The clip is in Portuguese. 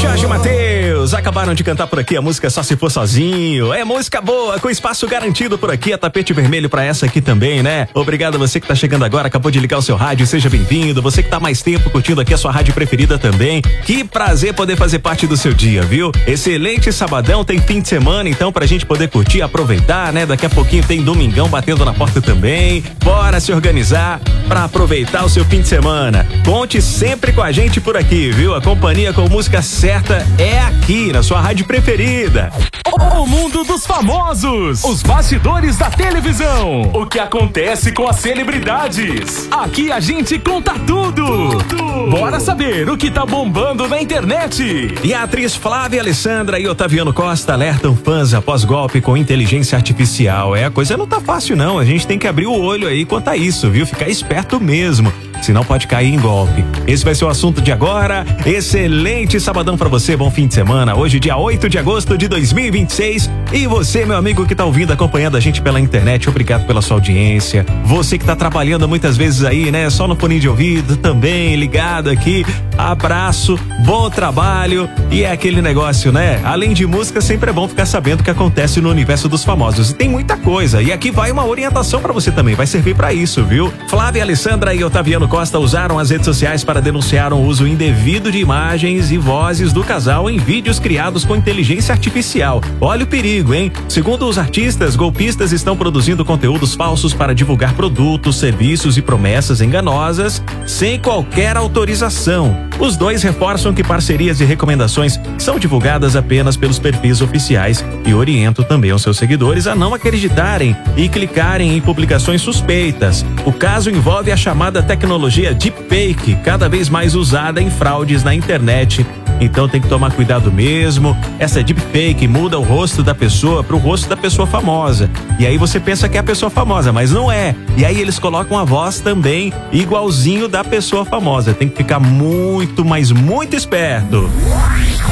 Jorge Mateus, acabaram de cantar por aqui a música Só Se For Sozinho. É música boa, com espaço garantido por aqui, a tapete vermelho pra essa aqui também, né? Obrigado a você que tá chegando agora, acabou de ligar o seu rádio, seja bem-vindo. Você que tá mais tempo curtindo aqui a sua rádio preferida também. Que prazer poder fazer parte do seu dia, viu? Excelente sabadão, tem fim de semana, então pra gente poder curtir, aproveitar, né? Daqui a pouquinho tem domingão batendo na porta também. Bora se organizar pra aproveitar o seu fim de semana. Conte sempre com a gente por aqui, viu? A companhia com música certa é aqui, na sua rádio preferida. O mundo dos famosos, os bastidores da televisão, o que acontece com as celebridades. Aqui a gente conta tudo. Bora saber o que tá bombando na internet. E a atriz Flávia Alessandra e Otaviano Costa alertam fãs após golpe com inteligência artificial. A coisa não tá fácil não, a gente tem que abrir o olho aí quanto a isso, viu? Ficar esperto mesmo, senão pode cair em golpe. Esse vai ser o assunto de agora. Excelente sabadão pra você, bom fim de semana. Hoje, dia 8 de agosto de 2026. E você, meu amigo que tá ouvindo, acompanhando a gente pela internet, obrigado pela sua audiência. Você que tá trabalhando muitas vezes aí, né? Só no fone de ouvido também, ligado aqui. Abraço, bom trabalho. E é aquele negócio, né? Além de música, sempre é bom ficar sabendo o que acontece no universo dos famosos. E tem muita coisa. E aqui vai uma orientação pra você também, vai servir pra isso, viu? Flávia Alessandra e Otaviano Costa usaram as redes sociais para denunciar o uso indevido de imagens e vozes do casal em vídeos criados com inteligência artificial. Olha o perigo, hein? Segundo os artistas, golpistas estão produzindo conteúdos falsos para divulgar produtos, serviços e promessas enganosas sem qualquer autorização. Os dois reforçam que parcerias e recomendações são divulgadas apenas pelos perfis oficiais e orientam também aos seus seguidores a não acreditarem e clicarem em publicações suspeitas. O caso envolve a chamada tecnologia deepfake, cada vez mais usada em fraudes na internet. Então tem que tomar cuidado mesmo. Essa deepfake muda o rosto da pessoa para o rosto da pessoa famosa. E aí você pensa que é a pessoa famosa, mas não é. E aí eles colocam a voz também igualzinho da pessoa famosa. Tem que ficar muito, mas muito esperto.